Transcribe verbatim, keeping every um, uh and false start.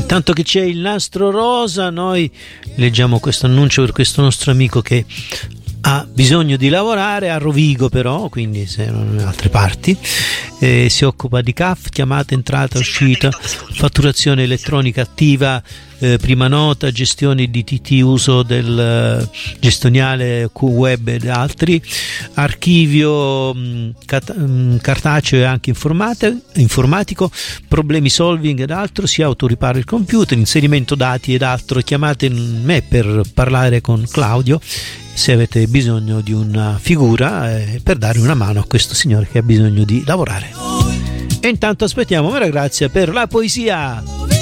Intanto che c'è il nastro rosa, noi leggiamo questo annuncio per questo nostro amico che ha bisogno di lavorare a Rovigo, però, quindi se non in altre parti, eh, si occupa di C A F, chiamata, entrata, uscita, fatturazione elettronica attiva, eh, prima nota, gestione di T T, uso del uh, gestionale Q web ed altri, archivio mh, cat- mh, cartaceo e anche informatico, problemi solving ed altro, si autoripara il computer, inserimento dati ed altro. Chiamate me per parlare con Claudio se avete bisogno di una figura, eh, per dare una mano a questo signore che ha bisogno di lavorare. E intanto aspettiamo Maria Grazia per la poesia.